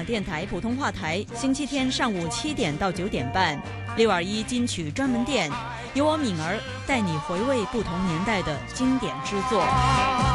港电台普通话台，星期天上午7点到9点半，621金曲专门店，由我敏儿带你回味不同年代的经典之作。